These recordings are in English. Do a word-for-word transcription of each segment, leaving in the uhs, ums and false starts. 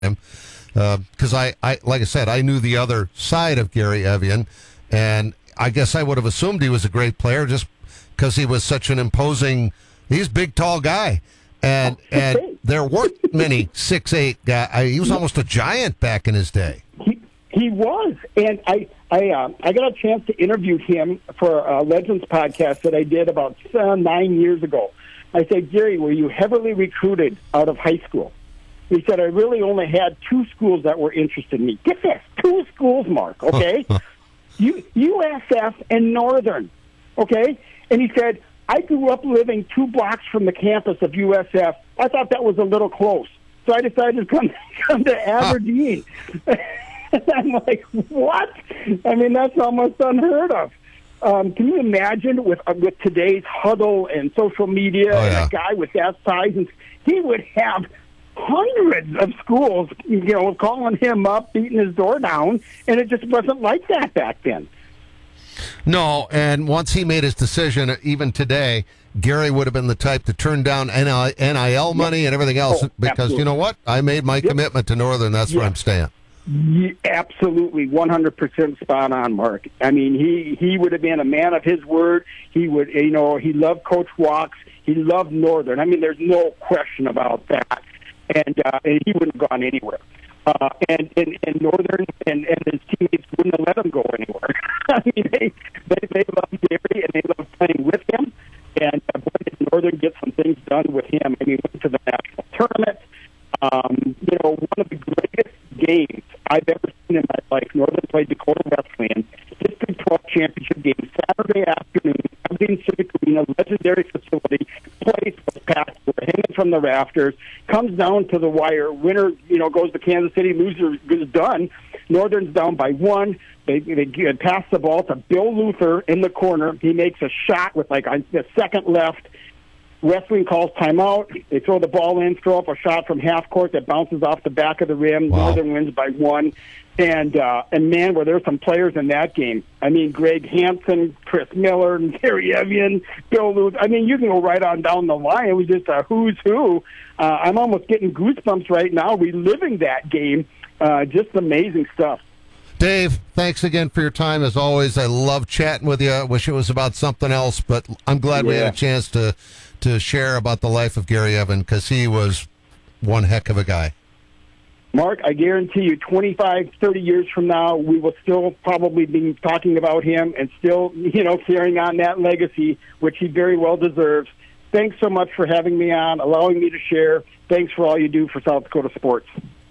him because uh, I, I, like I said, I knew the other side of Gary Evian, and I guess I would have assumed he was a great player just because he was such an imposing. He's a big, tall guy, and and there weren't many six eight guys. He was almost a giant back in his day. He he was, and I I uh, I got a chance to interview him for a Legends podcast that I did about uh, nine years ago. I said, Gary, were you heavily recruited out of high school? He said, I really only had two schools that were interested in me. Get this, two schools, Mark, okay? U- U S F and Northern, okay? And he said, I grew up living two blocks from the campus of U S F. I thought that was a little close. So I decided to come, come to Aberdeen. And I'm like, what? I mean, that's almost unheard of. Um, can you imagine with uh, with today's huddle and social media, oh, yeah. and a guy with that size, and he would have hundreds of schools, you know, calling him up, beating his door down, and it just wasn't like that back then. No, and once he made his decision, even today, Gary would have been the type to turn down N I L money yep. and everything else oh, because, absolutely. you know what? I made my yep. commitment to Northern. That's yep. where I'm staying. Yeah, absolutely, one hundred percent spot on, Mark. I mean, he, he would have been a man of his word. He would, you know, he loved Coach Walks. He loved Northern. I mean, there's no question about that. And, uh, and he wouldn't have gone anywhere. Uh, and, and, and Northern and, and his teammates wouldn't have let him go anywhere. I mean, they, they, they loved Gary, and they loved playing with him. And uh, boy, did Northern get some things done with him. I mean, went to the national tournament. Um, you know, one of the greatest games I've ever seen in my life. Northern played Dakota Wesleyan, District twelve championship game, Saturday afternoon, Aberdeen Civic Arena, legendary facility. Place was packed. We're hanging from the rafters. Comes down to the wire. Winner, you know, goes to Kansas City. Loser is done. Northern's down by one. They they pass the ball to Bill Luther in the corner. He makes a shot with like a, a second left. Wesleyan calls timeout. They throw the ball in, throw up a shot from half court that bounces off the back of the rim. Wow. Northern wins by one. And, uh, and man, were there some players in that game. I mean, Greg Hansen, Chris Miller, and Gary Evian, Bill Luther. I mean, you can go right on down the line. It was just a who's who. Uh, I'm almost getting goosebumps right now reliving that game. Uh, just amazing stuff. Dave, thanks again for your time. As always, I love chatting with you. I wish it was about something else, but I'm glad yeah. we had a chance to to share about the life of Gary Evian because he was one heck of a guy. Mark, I guarantee you twenty-five, thirty years from now, we will still probably be talking about him and still, you know, carrying on that legacy, which he very well deserves. Thanks so much for having me on, allowing me to share. Thanks for all you do for South Dakota sports.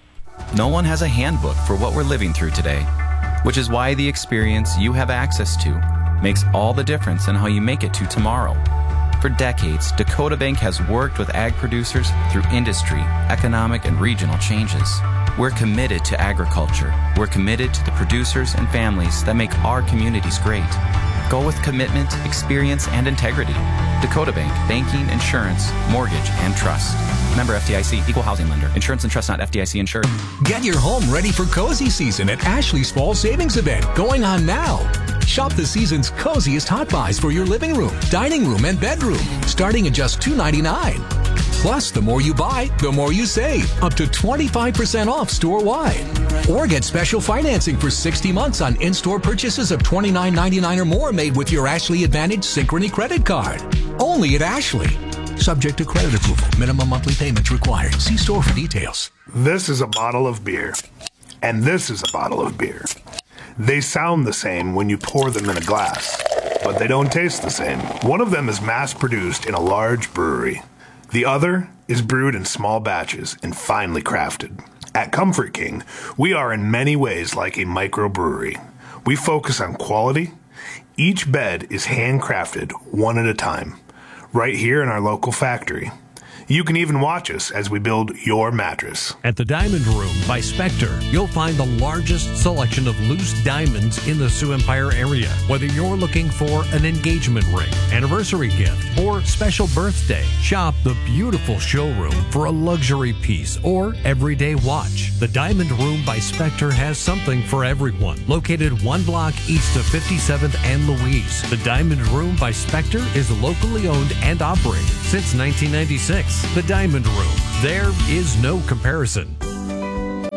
No one has a handbook for what we're living through today, which is why the experience you have access to makes all the difference in how you make it to tomorrow. For decades, Dakota Bank has worked with ag producers through industry, economic, and regional changes. We're committed to agriculture. We're committed to the producers and families that make our communities great. Go with commitment, experience, and integrity. Dakota Bank, banking, insurance, mortgage, and trust. Member F D I C, equal housing lender. Insurance and trust not F D I C insured. Get your home ready for cozy season at Ashley's Fall Savings Event going on now. Shop the season's coziest hot buys for your living room, dining room, and bedroom, starting at just two ninety-nine. Plus, the more you buy, the more you save, up to twenty-five percent off store-wide. Or get special financing for sixty months on in-store purchases of twenty-nine ninety-nine or more made with your Ashley Advantage Synchrony credit card. Only at Ashley. Subject to credit approval. Minimum monthly payments required. See store for details. This is a bottle of beer. And this is a bottle of beer. They sound the same when you pour them in a glass, but they don't taste the same. One of them is mass-produced in a large brewery. The other is brewed in small batches and finely crafted. At Comfort King, we are in many ways like a microbrewery. We focus on quality. Each bed is handcrafted one at a time, right here in our local factory. You can even watch us as we build your mattress. At the Diamond Room by Spectre, you'll find the largest selection of loose diamonds in the Sioux Empire area. Whether you're looking for an engagement ring, anniversary gift, or special birthday, shop the beautiful showroom for a luxury piece or everyday watch. The Diamond Room by Spectre has something for everyone. Located one block east of fifty-seventh and Louise, the Diamond Room by Spectre is locally owned and operated since nineteen ninety-six. The Diamond Room. There is no comparison.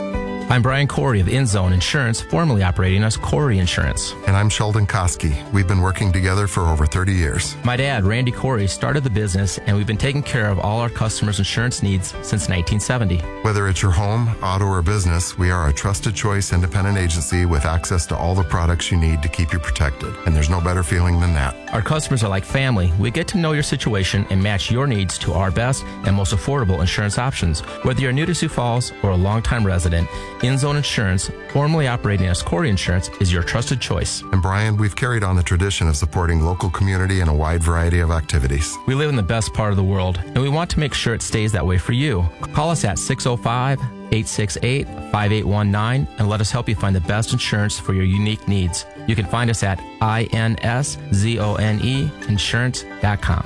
I'm Brian Corey of InZone Insurance, formerly operating as Corey Insurance. And I'm Sheldon Koski. We've been working together for over thirty years. My dad, Randy Corey, started the business, and we've been taking care of all our customers' insurance needs since nineteen seventy. Whether it's your home, auto, or business, we are a trusted choice independent agency with access to all the products you need to keep you protected. And there's no better feeling than that. Our customers are like family. We get to know your situation and match your needs to our best and most affordable insurance options. Whether you're new to Sioux Falls or a longtime resident, InZone Insurance, formerly operating as Corey Insurance, is your trusted choice. And Brian, we've carried on the tradition of supporting local community in a wide variety of activities. We live in the best part of the world, and we want to make sure it stays that way for you. Call us at six oh five, eight six eight, five eight one nine and let us help you find the best insurance for your unique needs. You can find us at I N S Z O N E insurance dot com.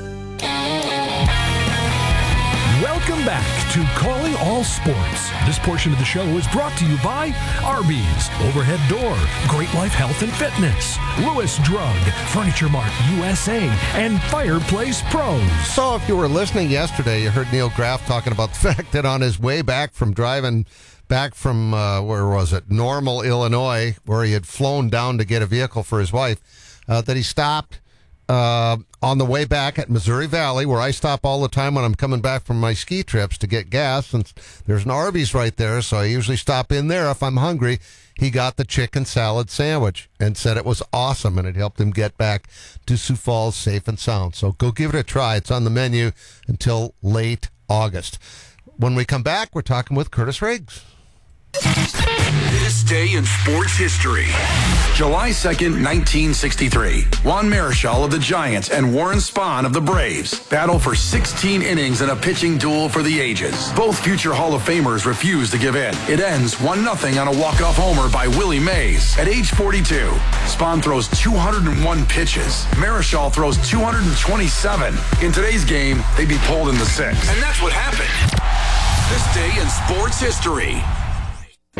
Welcome back to Calling All Sports. This portion of the show is brought to you by Arby's, Overhead Door, Great Life Health and Fitness, Lewis Drug, Furniture Mart U S A, and Fireplace Pros. So if you were listening yesterday, you heard Neil Graff talking about the fact that on his way back from driving back from, uh, where was it, Normal, Illinois, where he had flown down to get a vehicle for his wife, uh, that he stopped uh, on the way back at Missouri Valley, where I stop all the time when I'm coming back from my ski trips to get gas, and there's an Arby's right there, so I usually stop in there if I'm hungry. He got the chicken salad sandwich and said it was awesome, and it helped him get back to Sioux Falls safe and sound. So go give it a try. It's on the menu until late August. When we come back, we're talking with Curtis Riggs. This day in sports history. July second, nineteen sixty-three. Juan Marichal of the Giants and Warren Spahn of the Braves battle for sixteen innings in a pitching duel for the ages. Both future Hall of Famers refuse to give in. It ends one nothing on a walk-off homer by Willie Mays. At age forty-two, Spahn throws two hundred one pitches. Marichal throws two hundred twenty-seven. In today's game, they'd be pulled in the sixth. And that's what happened. This day in sports history.